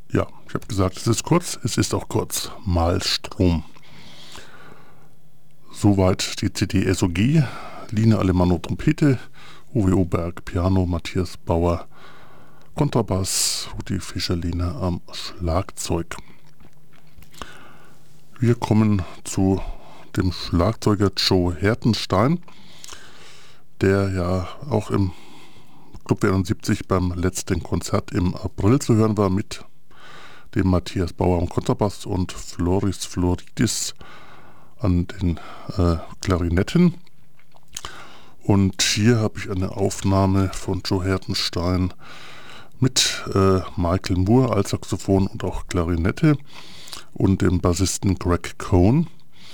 Ja, ich habe gesagt, es ist kurz, es ist auch kurz. Malstrom. Soweit die CD SOG, Line Alemanno Trompete, Uwe Oberg Piano, Matthias Bauer Kontrabass, Rudi Fischerline am Schlagzeug. Wir kommen zu dem Schlagzeuger Joe Hertenstein, der ja auch im Club 71 beim letzten Konzert im April zu hören war mit dem Matthias Bauer am Kontrabass und Floris Floridis an den Klarinetten. Und hier habe ich eine Aufnahme von Joe Hertenstein mit Michael Moore als Saxophon und auch Klarinette und dem Bassisten Greg Cohn.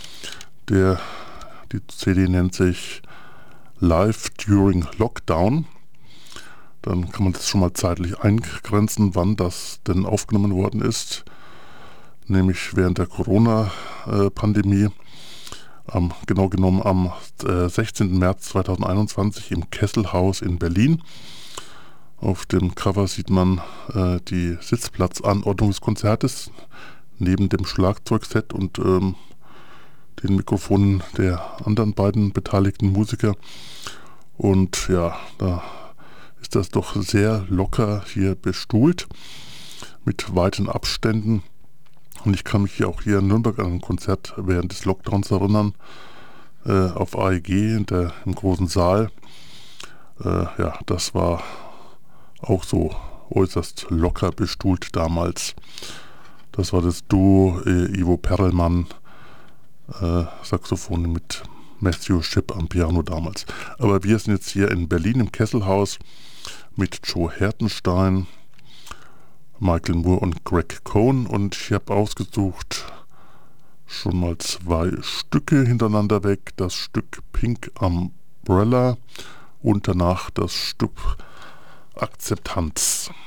Die CD nennt sich Live During Lockdown. Dann kann man das schon mal zeitlich eingrenzen, wann das denn aufgenommen worden ist. Nämlich während der Corona-Pandemie. Genau genommen am 16. März 2021 im Kesselhaus in Berlin. Auf dem Cover sieht man die Sitzplatzanordnung des Konzertes neben dem Schlagzeugset und den Mikrofonen der anderen beiden beteiligten Musiker. Und ja, da ist das doch sehr locker hier bestuhlt mit weiten Abständen. Und ich kann mich hier auch hier in Nürnberg an ein Konzert während des Lockdowns erinnern, auf AEG im großen Saal. Ja, das war auch so äußerst locker bestuhlt damals. Das war das Duo Ivo Perelmann, Saxophon mit Matthew Shipp am Piano damals. Aber wir sind jetzt hier in Berlin im Kesselhaus mit Joe Hertenstein, Michael Moore und Greg Cohn, und ich habe ausgesucht schon mal 2 Stücke hintereinander weg. Das Stück Pink Umbrella und danach das Stück Akzeptanz.